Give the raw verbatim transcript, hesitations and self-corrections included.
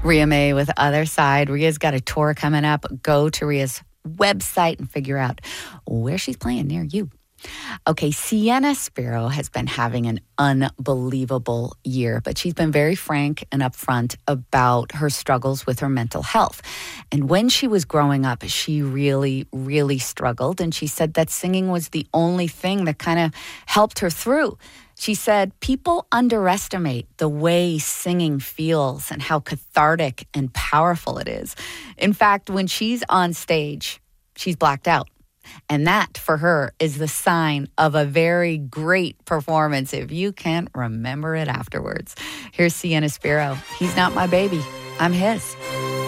Ria May with Other Side. Ria's got a tour coming up. Go to Ria's website and figure out where she's playing near you. Okay, Sienna Spiro has been having an unbelievable year, but she's been very frank and upfront about her struggles with her mental health. And when she was growing up, she really, really struggled. And she said that singing was the only thing that kind of helped her through. She said, people underestimate the way singing feels and how cathartic and powerful it is. In fact, when she's on stage, she's blacked out. And that, for her, is the sign of a very great performance if you can't remember it afterwards. Here's Sienna Spiro. He's not my baby. I'm his.